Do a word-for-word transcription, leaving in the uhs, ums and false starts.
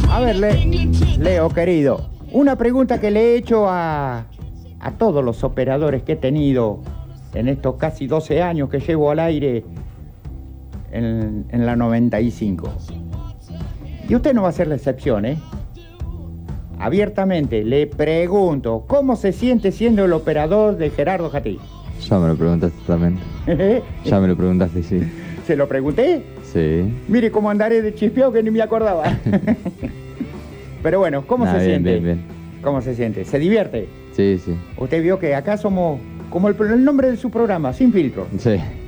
A ver, Le- Leo, querido, una pregunta que le he hecho a, a todos los operadores que he tenido en estos casi doce años que llevo al aire en, en la noventa y cinco. Y usted no va a ser la excepción, ¿eh? Abiertamente le pregunto, ¿cómo se siente siendo el operador de Gerardo Jatí? Ya me lo preguntaste también. Ya me lo preguntaste, sí. ¿Se lo pregunté? Sí. Mire cómo andaré de chispeado que ni me acordaba. Pero bueno, ¿cómo Nah, se bien, siente? bien, bien. ¿Cómo se siente? ¿Se divierte? Sí, sí. Usted vio que acá somos como el, el nombre de su programa, Sin Filtro. Sí.